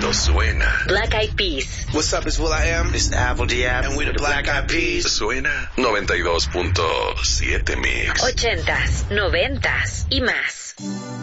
Esto suena. Black Eyed Peas. What's up, it's will.i.am. It's Apple D.App. And we're the Black Eyed Peas. Suena 92.7 Mix. 80s, 90s y más.